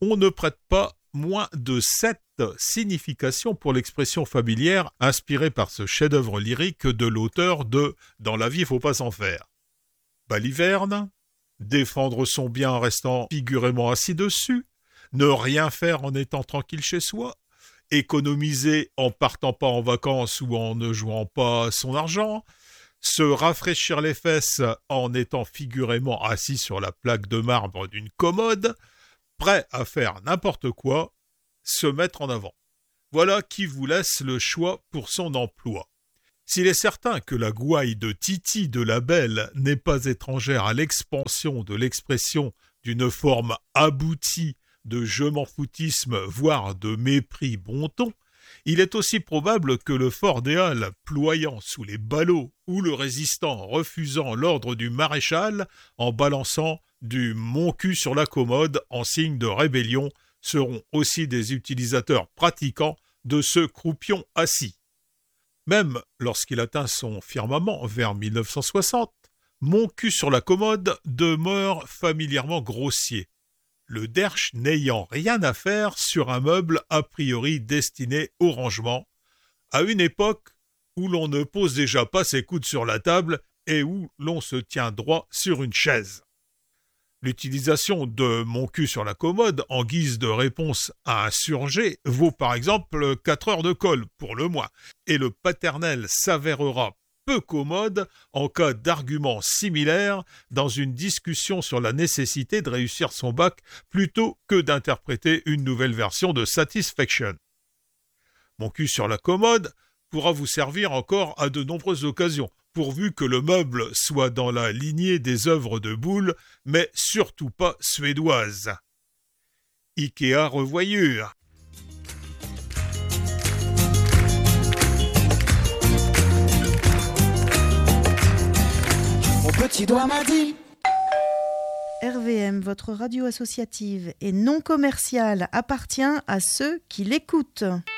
on ne prête pas moins de 7 significations pour l'expression familière inspirée par ce chef-d'œuvre lyrique de l'auteur de « Dans la vie, faut pas s'en faire ». Baliverne, défendre son bien en restant figurément assis dessus, ne rien faire en étant tranquille chez soi, économiser en partant pas en vacances ou en ne jouant pas son argent, se rafraîchir les fesses en étant figurément assis sur la plaque de marbre d'une commode, prêt à faire n'importe quoi, se mettre en avant. Voilà qui vous laisse le choix pour son emploi. S'il est certain que la gouaille de Titi de la Belle n'est pas étrangère à l'expansion de l'expression d'une forme aboutie de je m'en foutisme, voire de mépris bon ton, il est aussi probable que le fort des Halles, ployant sous les ballots, ou le résistant refusant l'ordre du maréchal en balançant du mon cul sur la commode en signe de rébellion, seront aussi des utilisateurs pratiquants de ce croupion assis. Même lorsqu'il atteint son firmament vers 1960, mon cul sur la commode demeure familièrement grossier, le derche n'ayant rien à faire sur un meuble a priori destiné au rangement, à une époque où l'on ne pose déjà pas ses coudes sur la table et où l'on se tient droit sur une chaise. L'utilisation de mon cul sur la commode en guise de réponse à un surget vaut par exemple 4 heures de colle pour le moins, et le paternel s'avérera peu commode en cas d'argument similaire dans une discussion sur la nécessité de réussir son bac plutôt que d'interpréter une nouvelle version de Satisfaction. Mon cul sur la commode pourra vous servir encore à de nombreuses occasions, pourvu que le meuble soit dans la lignée des œuvres de Boulle, mais surtout pas suédoise. Ikea revoyure. Mon petit doigt m'a dit. RVM, votre radio associative et non commerciale, appartient à ceux qui l'écoutent.